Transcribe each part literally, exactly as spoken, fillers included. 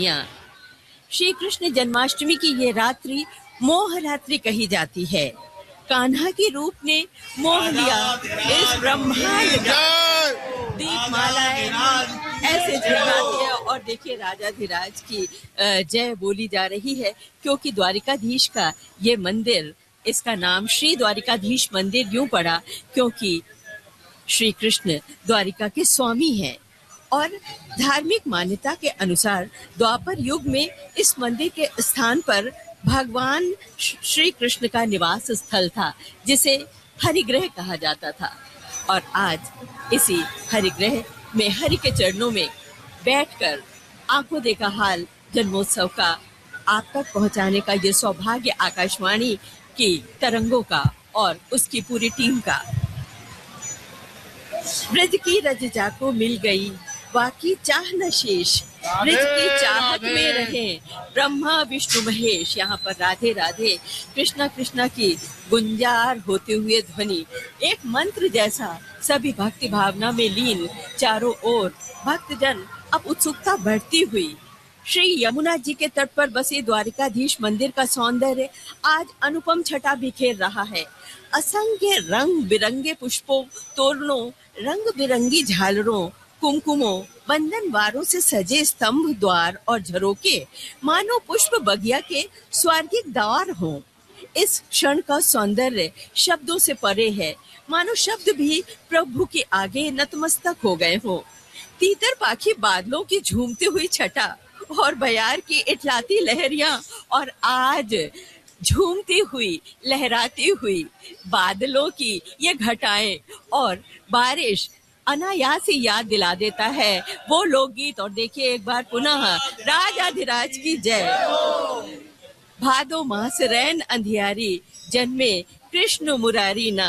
कहानियाँ। श्री कृष्ण जन्माष्टमी की ये रात्रि मोह रात्रि कही जाती है। कान्हा के रूप ने मोह लिया इस ब्रह्मांड का। दीपमालाएं ऐसे जगमगाती है और देखिए राजाधिराज की जय बोली जा रही है, क्योंकि द्वारिकाधीश का ये मंदिर, इसका नाम श्री द्वारिकाधीश मंदिर यूं पड़ा क्योंकि श्री कृष्ण द्वारिका के स्वामी हैं। और धार्मिक मान्यता के अनुसार द्वापर युग में इस मंदिर के स्थान पर भगवान श्री कृष्ण का निवास स्थल था, जिसे हरिगृह कहा जाता था। और आज इसी हरिगृह में हरि के चरणों में बैठकर आंखों देखा हाल जन्मोत्सव का आप तक पहुंचाने का ये सौभाग्य आकाशवाणी की तरंगों का और उसकी पूरी टीम का। ब्रज की रज जाको मिल गई, वाकी चाह न शेष, ब्रज की चाहत में रहे ब्रह्मा विष्णु महेश। यहाँ पर राधे राधे कृष्णा कृष्णा की गुंजार होते हुए ध्वनि, एक मंत्र जैसा सभी भक्ति भावना में लीन। चारों ओर भक्तजन अब उत्सुकता बढ़ती हुई। श्री यमुना जी के तट पर बसे द्वारिकाधीश मंदिर का सौंदर्य आज अनुपम छटा बिखेर रहा है। असंख्य रंग बिरंगे पुष्पों, तोरणों, रंग बिरंगी झालरों, कुमकुमों, बंधनवारों से सजे स्तंभ, द्वार और झरोके मानो पुष्प बगिया के स्वर्गिक द्वार हों। इस क्षण का सौंदर्य शब्दों से परे है, मानो शब्द भी प्रभु के आगे नतमस्तक हो गए हों। तीतर पाखी बादलों की झूमती हुई छटा और बयार की इटलाती लहरियां, और आज झूमती हुई लहराती हुई बादलों की ये घटाएं और बारिश अनायास ही याद दिला देता है वो लोकगीत। और देखिए एक बार पुनः राजाधिराज की जय। भादो मास रैन अंधियारी, जन्मे कृष्ण मुरारी ना।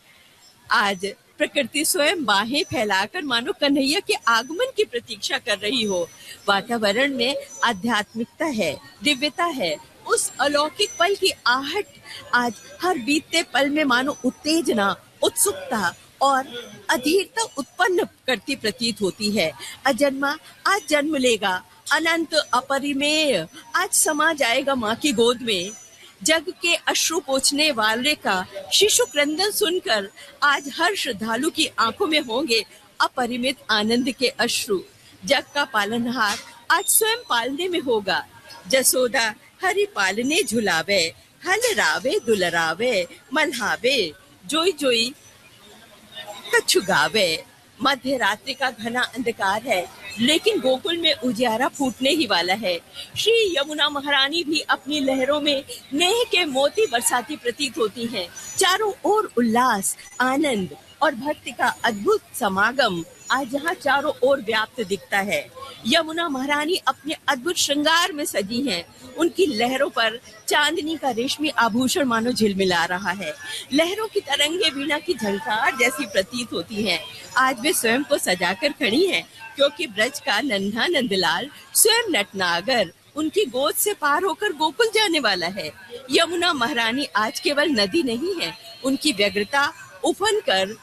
आज प्रकृति स्वयं बाहें फैलाकर मानो कन्हैया के आगमन की प्रतीक्षा कर रही हो। वातावरण में आध्यात्मिकता है, दिव्यता है। उस अलौकिक पल की आहट आज हर बीतते पल में मानो उत्तेजना, उत्सुकता और अधीरता उत्पन्न करती प्रतीत होती है। अजन्मा आज जन्म लेगा, अनंत अपरिमेय आज समा जाएगा माँ की गोद में। जग के अश्रु पोंछने वाले का शिशु क्रंदन सुनकर आज हर श्रद्धालु की आंखों में होंगे अपरिमित आनंद के अश्रु। जग का पालनहार आज स्वयं पालने में होगा। जसोदा हरि पालने झुलावे, हल रावे दुलरावे, मल्हावे जोई जोई कछु गावे। मध्य रात्रि का घना अंधकार है, लेकिन गोकुल में उजियारा फूटने ही वाला है। श्री यमुना महारानी भी अपनी लहरों में नेह के मोती बरसाती प्रतीत होती हैं। चारों ओर उल्लास, आनंद और भक्ति का अद्भुत समागम आज यहाँ चारों ओर व्याप्त दिखता है। यमुना महारानी अपने अद्भुत श्रृंगार में सजी हैं। उनकी लहरों पर चांदनी का रेशमी आभूषण मानो झिलमिला रहा है। लहरों की तरंगे वीणा की झंकार जैसी प्रतीत होती हैं। आज वे स्वयं को सजाकर खड़ी हैं, क्योंकि ब्रज का नन्हा नंदलाल स्वयं नटनागर उनकी गोद से पार होकर गोकुल जाने वाला है। यमुना महारानी आज केवल नदी नहीं है, उनकी व्यग्रता उफन कर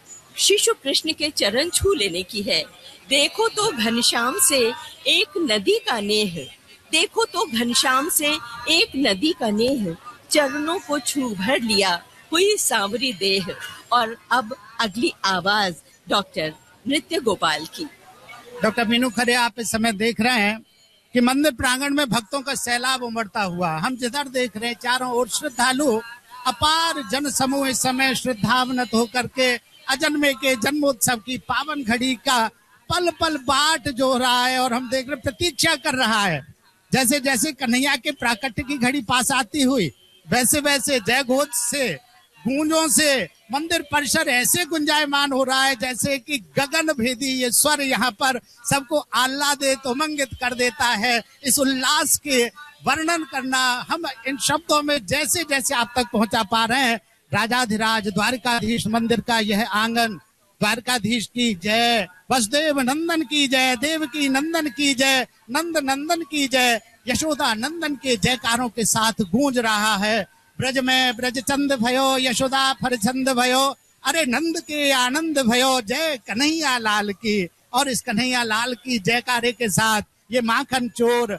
शिशु कृष्ण के चरण छू लेने की है। देखो तो घनश्याम से एक नदी का नेह, देखो तो घनश्याम से एक नदी का नेह, चरणों को छू भर लिया हुई सांवरी देह। और अब अगली आवाज डॉक्टर नृत्य गोपाल की। डॉक्टर मीनू खरे, आप इस समय देख रहे हैं कि मंदिर प्रांगण में भक्तों का सैलाब उमड़ता हुआ। हम जिधर देख रहे हैं चारों ओर श्रद्धालु, अपार जन समूह इस समय श्रद्धावनत होकर के अजन्मे के जन्मोत्सव की पावन घड़ी का पल पल बाट जो रहा है, और हम देख रहे प्रतीक्षा कर रहा है। जैसे जैसे कन्हैया के प्राकट्य की घड़ी पास आती हुई, वैसे वैसे जय घोष से, गूंजों से मंदिर परिसर ऐसे गुंजायमान हो रहा है जैसे कि गगन भेदी ये स्वर यहाँ पर सबको आह्लादित उमंगित कर देता है। इस उल्लास के वर्णन करना हम इन शब्दों में जैसे जैसे आप तक पहुंचा पा रहे हैं। राजाधिराज द्वारिकाधीश मंदिर का यह आंगन, द्वारकाधीश की जय, वसुदेव नंदन की जय, देवकी नंदन की जय, नंद नंदन की जय, यशोदा नंदन के जयकारों के साथ गूंज रहा है। ब्रज में ब्रज चंद भयो, यशोदा फरचंद भयो, अरे नंद के आनंद भयो, जय कन्हैया लाल की। और इस कन्हैया लाल की जयकारे के साथ ये माखन चोर